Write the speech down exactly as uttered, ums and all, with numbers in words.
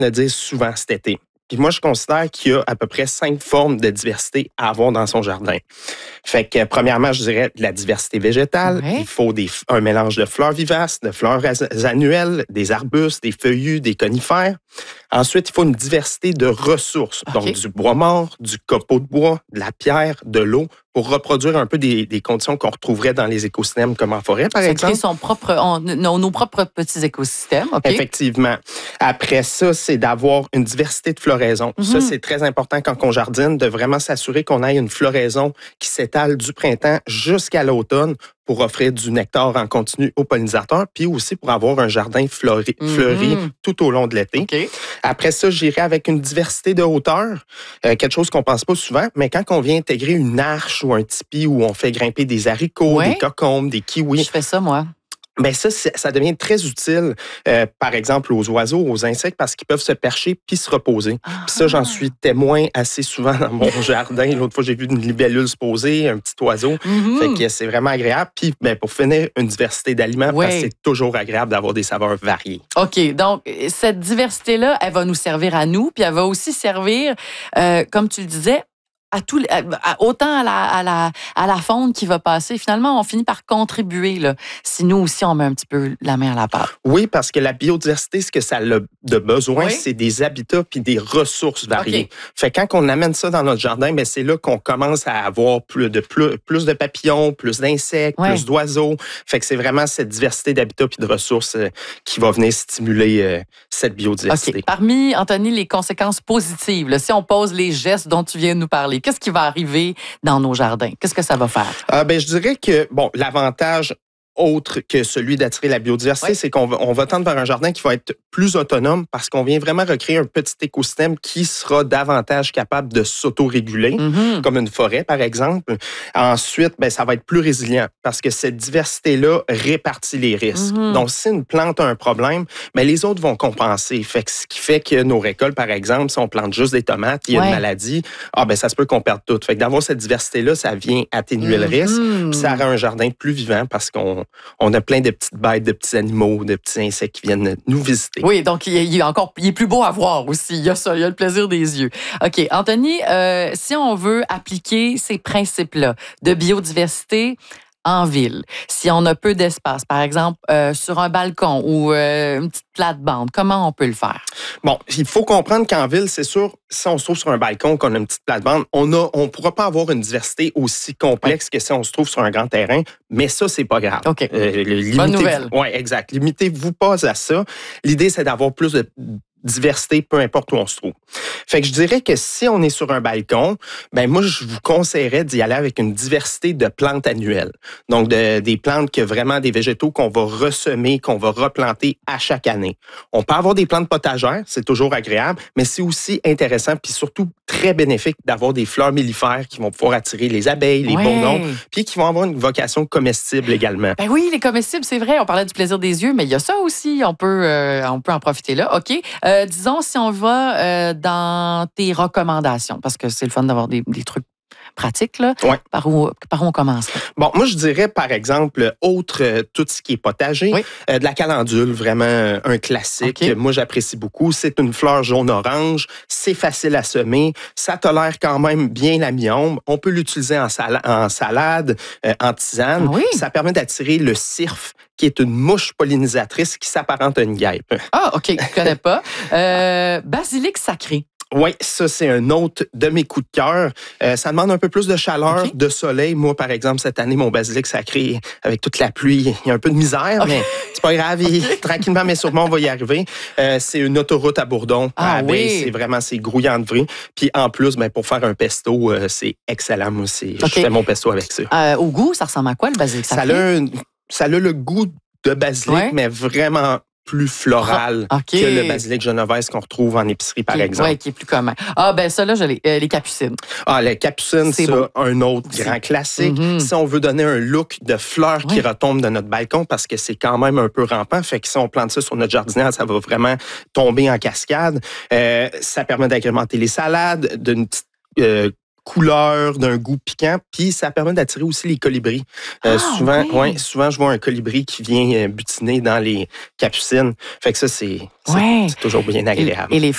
de dire souvent cet été. Puis moi, je considère qu'il y a à peu près cinq formes de diversité à avoir dans son jardin. Fait que, premièrement, je dirais de la diversité végétale. Ouais. Il faut des, un mélange de fleurs vivaces, de fleurs annuelles, des arbustes, des feuillus, des conifères. Ensuite, il faut une diversité de ressources. Okay. Donc, du bois mort, du copeau de bois, de la pierre, de l'eau, pour reproduire un peu des, des conditions qu'on retrouverait dans les écosystèmes comme en forêt, par Ça exemple. crée son propre, on, nos, nos propres petits écosystèmes. Okay. Effectivement. Après ça, c'est d'avoir une diversité de floraison. Mm-hmm. Ça, c'est très important quand on jardine, de vraiment s'assurer qu'on ait une floraison qui s'étale du printemps jusqu'à l'automne pour offrir du nectar en continu aux pollinisateurs, puis aussi pour avoir un jardin fleuri, mm-hmm. fleuri tout au long de l'été. Okay. Après ça, j'irai avec une diversité de hauteur, euh, quelque chose qu'on ne pense pas souvent, mais quand on vient intégrer une arche ou un tipi où on fait grimper des haricots, ouais. des cocombes, des kiwis. Je fais ça, moi. Bien, ça, ça devient très utile, euh, par exemple, aux oiseaux, aux insectes, parce qu'ils peuvent se percher puis se reposer. Ah. Puis ça, j'en suis témoin assez souvent dans mon jardin. L'autre fois, j'ai vu une libellule se poser, un petit oiseau. Mm-hmm. Fait que c'est vraiment agréable. Puis, bien, pour finir, une diversité d'aliments, ouais. parce que c'est toujours agréable d'avoir des saveurs variées. OK. Donc, cette diversité-là, elle va nous servir à nous, puis elle va aussi servir, euh, comme tu le disais, à tout, à, autant à la, à, la, à la faune qui va passer. Finalement, on finit par contribuer, là, si nous aussi, on met un petit peu la main à la pâte. Oui, parce que la biodiversité, ce que ça a de besoin, oui. c'est des habitats puis des ressources variées. Okay. Fait que quand on amène ça dans notre jardin, bien, c'est là qu'on commence à avoir plus de, plus, plus de papillons, plus d'insectes, oui. plus d'oiseaux. Fait que c'est vraiment cette diversité d'habitats puis de ressources euh, qui va venir stimuler euh, cette biodiversité. Okay. Parmi, Anthony, les conséquences positives, là, si on pose les gestes dont tu viens de nous parler, qu'est-ce qui va arriver dans nos jardins? Qu'est-ce que ça va faire? Euh, ben, je dirais que, bon, l'avantage autre que celui d'attirer la biodiversité, oui. c'est qu'on va, on va tendre vers un jardin qui va être plus autonome parce qu'on vient vraiment recréer un petit écosystème qui sera davantage capable de s'autoréguler, mm-hmm. comme une forêt, par exemple. Ensuite, ben, ça va être plus résilient parce que cette diversité-là répartit les risques. Mm-hmm. Donc, si une plante a un problème, ben, les autres vont compenser. Fait que ce qui fait que nos récoltes, par exemple, si on plante juste des tomates, il y a ouais. une maladie, ah, ben, ça se peut qu'on perde tout. Fait que d'avoir cette diversité-là, ça vient atténuer mm-hmm. le risque. Puis ça rend un jardin plus vivant parce qu'on On a plein de petites bêtes, de petits animaux, de petits insectes qui viennent nous visiter. Oui, donc il est, encore, il est plus beau à voir aussi. Il y a ça, il y a le plaisir des yeux. OK, Anthony, euh, si on veut appliquer ces principes-là de biodiversité en ville, si on a peu d'espace, par exemple euh, sur un balcon ou euh, une petite plate-bande, comment on peut le faire? Bon, il faut comprendre qu'en ville, c'est sûr, si on se trouve sur un balcon, qu'on a une petite plate-bande, on ne on pourra pas avoir une diversité aussi complexe ouais. que si on se trouve sur un grand terrain, mais ça, c'est pas grave. OK. Euh, limitez, Bonne nouvelle. Oui, exact. Limitez-vous pas à ça. L'idée, c'est d'avoir plus de diversité, peu importe où on se trouve. Fait que je dirais que si on est sur un balcon, ben moi, je vous conseillerais d'y aller avec une diversité de plantes annuelles. Donc, de, des plantes que vraiment des végétaux qu'on va ressemer, qu'on va replanter à chaque année. On peut avoir des plantes potagères, c'est toujours agréable, mais c'est aussi intéressant puis surtout très bénéfique d'avoir des fleurs mellifères qui vont pouvoir attirer les abeilles, les ouais. bourdons, puis qui vont avoir une vocation comestible également. Ben oui, les comestibles, c'est vrai. On parlait du plaisir des yeux, mais il y a ça aussi. On peut, euh, on peut en profiter là. OK. Euh, disons, si on va euh, dans tes recommandations, parce que c'est le fun d'avoir des, des trucs pratiques, là. Ouais. Par où, par où on commence? Là? Bon, moi, je dirais, par exemple, outre euh, tout ce qui est potager, oui. euh, de la calendule, vraiment euh, un classique. Okay. Moi, j'apprécie beaucoup. C'est une fleur jaune-orange. C'est facile à semer. Ça tolère quand même bien la mi-ombre. On peut l'utiliser en, sala- en salade, euh, en tisane. Ah oui? Ça permet d'attirer le cirfe, qui est une mouche pollinisatrice qui s'apparente à une guêpe. Ah, OK. Je ne connais pas. Euh, basilic sacré. Oui, ça, c'est un autre de mes coups de cœur. Euh, ça demande un peu plus de chaleur, okay. de soleil. Moi, par exemple, cette année, mon basilic sacré, avec toute la pluie, il y a un peu de misère, okay. mais c'est pas grave. Okay. Il, tranquillement, mais sûrement, on va y arriver. Euh, c'est une autoroute à Bourdon. Ah, à oui. C'est vraiment, c'est grouillant de vrai. Puis en plus, ben, pour faire un pesto, euh, c'est excellent. Moi, c'est, okay. je fais mon pesto avec ça. Euh, au goût, ça ressemble à quoi, le basilic sacré? Ça a, un, ça a le goût de basilic, ouais. mais vraiment plus floral ah, okay. que le basilic genovese qu'on retrouve en épicerie, par qui, exemple. Oui, qui est plus commun. Ah, ben ça, là, je l'ai, euh, les capucines. Ah, les capucines, c'est ça, un autre c'est... grand classique. Mm-hmm. Si on veut donner un look de fleurs oui. qui retombe de notre balcon, parce que c'est quand même un peu rampant, fait que si on plante ça sur notre jardinière, ça va vraiment tomber en cascade. Euh, ça permet d'agrémenter les salades, d'une petite euh, couleur, d'un goût piquant, puis ça permet d'attirer aussi les colibris. Euh, ah, souvent, oui. ouais, souvent, je vois un colibri qui vient butiner dans les capucines. Fait que ça, c'est, c'est, ouais. c'est toujours bien agréable. Et, et les